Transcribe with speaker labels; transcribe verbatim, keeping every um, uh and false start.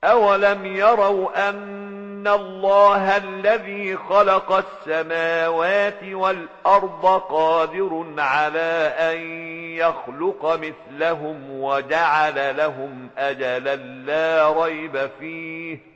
Speaker 1: أولم يروا أن الله الذي خلق السماوات والأرض قادر على أن يخلق مثلهم وجعل لهم أجلا لا ريب فيه